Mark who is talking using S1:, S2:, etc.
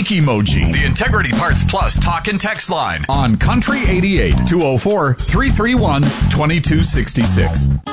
S1: like emoji. The Integrity Parts Plus talk and text line on Country 88 204-331-2266.